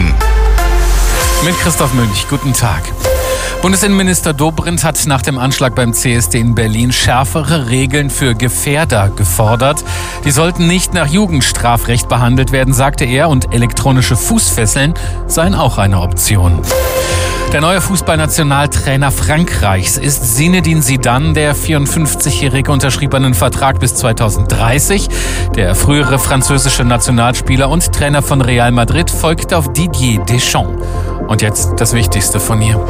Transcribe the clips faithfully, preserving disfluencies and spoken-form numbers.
Nachrichten. Mit Christoph Münch, guten Tag. Bundesinnenminister Dobrindt hat nach dem Anschlag beim C S D in Berlin schärfere Regeln für Gefährder gefordert. Die sollten nicht nach Jugendstrafrecht behandelt werden, sagte er, und elektronische Fußfesseln seien auch eine Option. Der neue Fußballnationaltrainer Frankreichs ist Zinedine Zidane. Der vierundfünfzigjährige unterschrieb einen Vertrag bis zweitausenddreißig. Der frühere französische Nationalspieler und Trainer von Real Madrid folgt auf Didier Deschamps. Und jetzt das Wichtigste von ihr.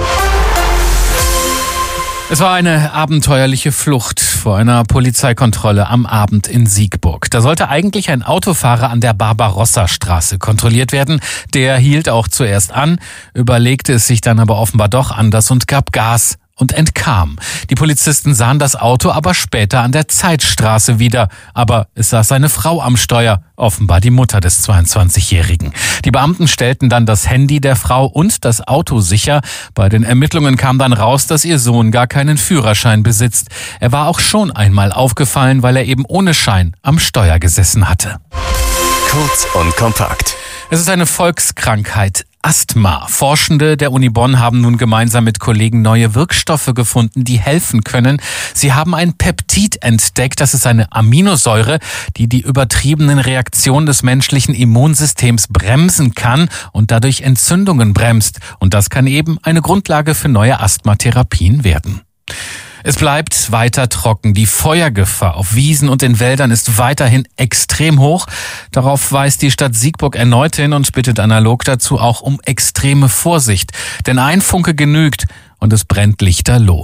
Es war eine abenteuerliche Flucht vor einer Polizeikontrolle am Abend in Siegburg. Da sollte eigentlich ein Autofahrer an der Barbarossa-Straße kontrolliert werden. Der hielt auch zuerst an, überlegte es sich dann aber offenbar doch anders und gab Gas und entkam. Die Polizisten sahen das Auto aber später an der Zeitstraße wieder. Aber es saß seine Frau am Steuer, offenbar die Mutter des zweiundzwanzigjährigen. Die Beamten stellten dann das Handy der Frau und das Auto sicher. Bei den Ermittlungen kam dann raus, dass ihr Sohn gar keinen Führerschein besitzt. Er war auch schon einmal aufgefallen, weil er eben ohne Schein am Steuer gesessen hatte. Kurz und kompakt. Es ist eine Volkskrankheit. Asthma. Forschende der Uni Bonn haben nun gemeinsam mit Kollegen neue Wirkstoffe gefunden, die helfen können. Sie haben ein Peptid entdeckt. Das ist eine Aminosäure, die die übertriebenen Reaktionen des menschlichen Immunsystems bremsen kann und dadurch Entzündungen bremst. Und das kann eben eine Grundlage für neue Asthmatherapien werden. Es bleibt weiter trocken. Die Feuergefahr auf Wiesen und in Wäldern ist weiterhin extrem hoch. Darauf weist die Stadt Siegburg erneut hin und bittet analog dazu auch um extreme Vorsicht. Denn ein Funke genügt und es brennt lichterloh.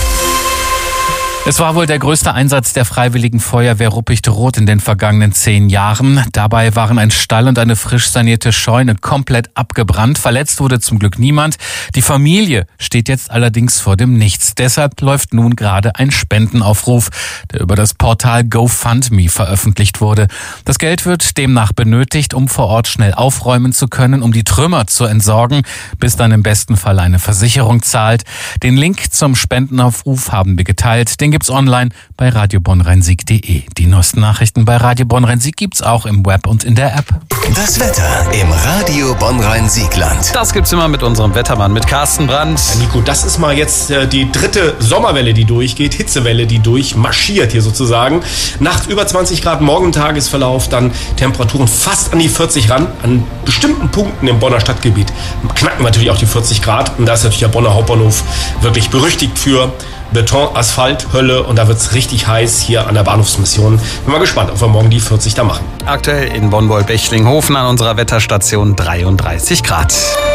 Es war wohl der größte Einsatz der Freiwilligen Feuerwehr Ruppichteroth in den vergangenen zehn Jahren. Dabei waren ein Stall und eine frisch sanierte Scheune komplett abgebrannt. Verletzt wurde zum Glück niemand. Die Familie steht jetzt allerdings vor dem Nichts. Deshalb läuft nun gerade ein Spendenaufruf, der über das Portal GoFundMe veröffentlicht wurde. Das Geld wird demnach benötigt, um vor Ort schnell aufräumen zu können, um die Trümmer zu entsorgen, bis dann im besten Fall eine Versicherung zahlt. Den Link zum Spendenaufruf haben wir geteilt. Den gibt's online bei radio bonn rhein sieg punkt de. Die neuesten Nachrichten bei Radio Bonn Rhein-Sieg gibt's auch im Web und in der App. Das Wetter im Radio Bonn Rhein-Sieg-Land. Das gibt's immer mit unserem Wettermann, mit Carsten Brandt. Ja, Nico, das ist mal jetzt äh, die dritte Sommerwelle, die durchgeht, Hitzewelle, die durchmarschiert hier sozusagen. Nachts über zwanzig Grad, morgen im Tagesverlauf dann Temperaturen fast an die vierzig ran. An bestimmten Punkten im Bonner Stadtgebiet knacken wir natürlich auch die vierzig Grad. Und da ist natürlich der Bonner Hauptbahnhof wirklich berüchtigt für Beton, Asphalt, Hölle, und da wird's richtig heiß hier an der Bahnhofsmission. Bin mal gespannt, ob wir morgen die vierzig da machen. Aktuell in Bonn-Bechtlinghofen an unserer Wetterstation dreiunddreißig Grad.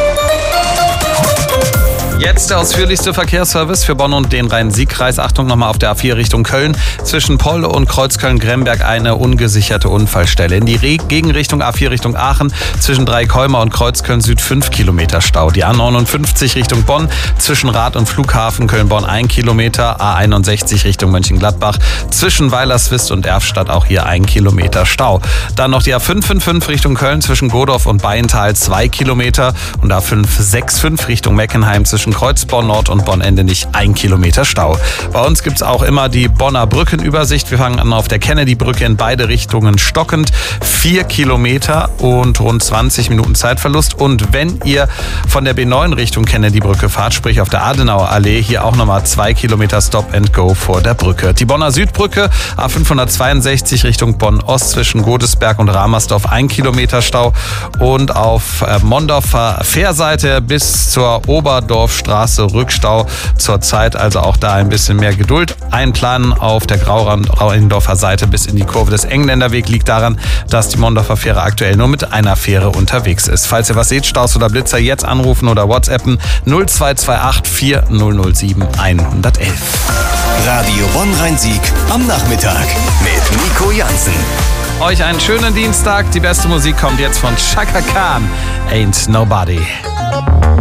Jetzt der ausführlichste Verkehrsservice für Bonn und den Rhein-Sieg-Kreis. Achtung nochmal auf der A vier Richtung Köln. Zwischen Poll und Kreuzköln-Gremberg eine ungesicherte Unfallstelle. In die Re- Gegenrichtung A vier Richtung Aachen zwischen Dreikolmer und Kreuzköln Süd fünf Kilometer Stau. Die A neunundfünfzig Richtung Bonn zwischen Rad und Flughafen Köln-Bonn ein Kilometer. A einundsechzig Richtung Mönchengladbach zwischen Weilerswist und Erfstadt auch hier ein Kilometer Stau. Dann noch die A fünf fünfundfünfzig Richtung Köln zwischen Godorf und Beintal zwei Kilometer. Und A fünf sechsundsechzig Richtung Meckenheim zwischen Kreuzborn Nord und Bonn-Ende nicht ein Kilometer Stau. Bei uns gibt's auch immer die Bonner Brückenübersicht. Wir fangen an auf der Kennedy-Brücke in beide Richtungen stockend. Vier Kilometer und rund zwanzig Minuten Zeitverlust. Und wenn ihr von der B neun Richtung Kennedy-Brücke fahrt, sprich auf der Adenauer Allee, hier auch nochmal zwei Kilometer Stop and Go vor der Brücke. Die Bonner Südbrücke, A fünfhundertzweiundsechzig Richtung Bonn-Ost zwischen Godesberg und Ramersdorf ein Kilometer Stau. Und auf Mondorfer Fährseite bis zur Oberdorfstraße Rückstau zurzeit, also auch da ein bisschen mehr Geduld. Einplanen auf der Grauendorfer Seite bis in die Kurve des Engländerweg liegt daran, dass die Mondorfer Fähre aktuell nur mit einer Fähre unterwegs ist. Falls ihr was seht, Staus oder Blitzer, jetzt anrufen oder WhatsAppen null zwei zwei acht vier null null sieben eins eins eins. Radio Bonn Rhein-Sieg am Nachmittag mit Nico Jansen. Euch einen schönen Dienstag. Die beste Musik kommt jetzt von Chaka Khan. Ain't Nobody.